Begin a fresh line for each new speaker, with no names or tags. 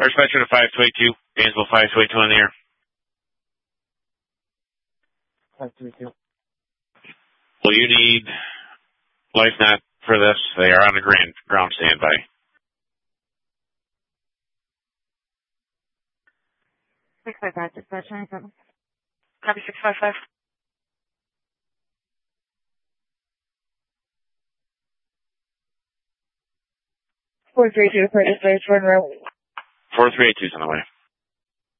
Dispatcher to 5282, Gainesville 5282 in the air.
532.
Will you need LifeNet for this? They are on the ground standby.
655, dispatch 97.
Copy 655.
432 for dispatch, Jordan Road.
4382's on the way.